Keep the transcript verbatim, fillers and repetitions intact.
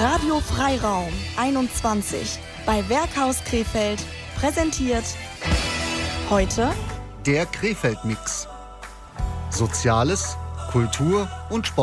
Radio Freiraum einundzwanzig bei Werkhaus Krefeld präsentiert heute der Krefeld-Mix. Soziales, Kultur und Sport.